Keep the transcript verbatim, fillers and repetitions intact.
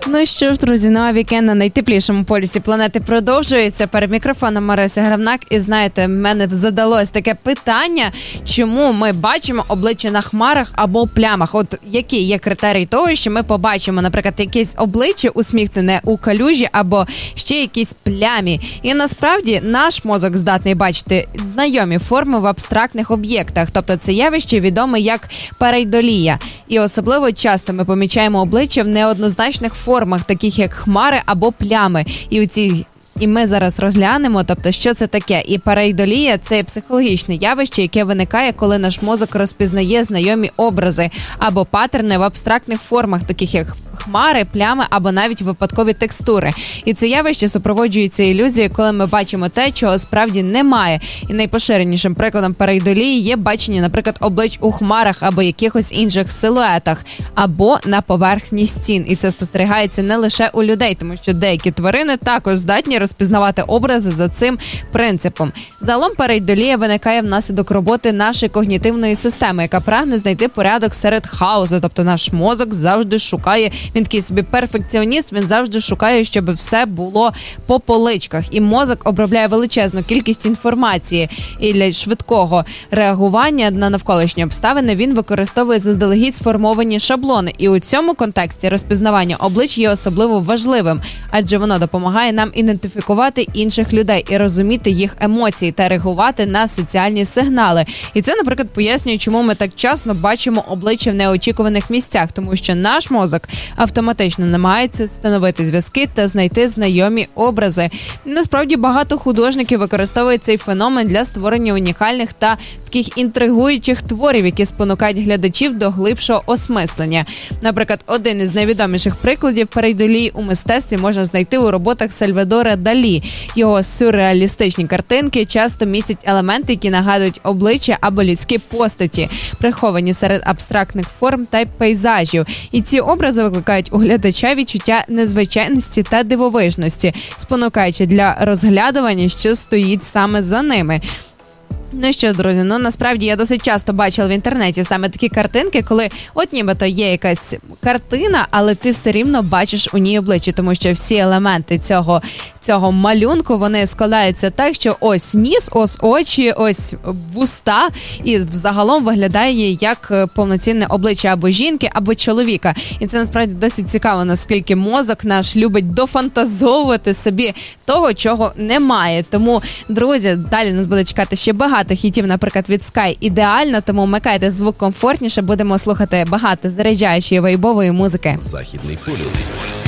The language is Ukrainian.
Ну що ж, друзі, ну а вікенд на найтеплішому полюсі планети продовжується. Перед мікрофоном Марися Гравнак. І знаєте, в мене задалось таке питання, чому ми бачимо обличчя на хмарах або плямах. От які є критерії того, що ми побачимо, наприклад, якесь обличчя усміхнене у калюжі або ще якісь плямі. І насправді наш мозок здатний бачити знайомі форми в абстрактних об'єктах. Тобто це явище відоме як парейдолія. І особливо часто ми помічаємо обличчя в неоднозначних формах, таких як хмари або плями. І у цій І ми зараз розглянемо, тобто, що це таке. І парейдолія – це психологічне явище, яке виникає, коли наш мозок розпізнає знайомі образи або паттерни в абстрактних формах, таких як хмари, плями або навіть випадкові текстури. І це явище супроводжується ілюзією, коли ми бачимо те, чого справді немає. І найпоширенішим прикладом парейдолії є бачення, наприклад, облич у хмарах або якихось інших силуетах, або на поверхні стін. І це спостерігається не лише у людей, тому що деякі тварини також здатні розпізнавати образи за цим принципом. Загалом парейдолія виникає внаслідок роботи нашої когнітивної системи, яка прагне знайти порядок серед хаосу. Тобто наш мозок завжди шукає, він такий собі перфекціоніст, він завжди шукає, щоб все було по поличках. І мозок обробляє величезну кількість інформації. І для швидкого реагування на навколишні обставини він використовує заздалегідь сформовані шаблони. І у цьому контексті розпізнавання облич є особливо важливим, адже воно допомагає нам ідентифікувати інших людей і розуміти їх емоції та реагувати на соціальні сигнали. І це, наприклад, пояснює, чому ми так часто бачимо обличчя в неочікуваних місцях, тому що наш мозок автоматично намагається встановити зв'язки та знайти знайомі образи. І насправді багато художників використовують цей феномен для створення унікальних та таких інтригуючих творів, які спонукають глядачів до глибшого осмислення. Наприклад, один із найвідоміших прикладів парейдолії у мистецтві можна знайти у роботах Сальвадора Далі. Його сюрреалістичні картинки часто містять елементи, які нагадують обличчя або людські постаті, приховані серед абстрактних форм та пейзажів. І ці образи викликають у глядача відчуття незвичайності та дивовижності, спонукаючи для розглядування, що стоїть саме за ними. Ну що, друзі, ну насправді я досить часто бачила в інтернеті саме такі картинки, коли от нібито є якась картина, але ти все рівно бачиш у ній обличчя, тому що всі елементи цього, цього малюнку, вони складаються так, що ось ніс, ось очі, ось вуста, і взагалом виглядає як повноцінне обличчя або жінки, або чоловіка. І це насправді досить цікаво, наскільки мозок наш любить дофантазовувати собі того, чого немає. Тому, друзі, далі нас буде чекати ще багато хітів, наприклад, від Sky ідеально, тому вмикайте звук комфортніше, будемо слухати багато заряджаючої вайбової музики. Західний полюс.